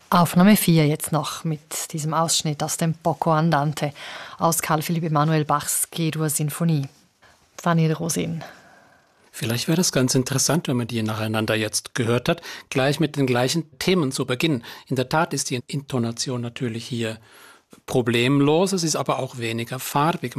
Aufnahme 4 jetzt noch mit diesem Ausschnitt aus dem Poco Andante aus Carl Philipp Emanuel Bachs G-Dur-Sinfonie. Fanny de Roseen. Vielleicht wäre das ganz interessant, wenn man die nacheinander jetzt gehört hat, gleich mit den gleichen Themen zu beginnen. In der Tat ist die Intonation natürlich hier problemlos, es ist aber auch weniger farbig.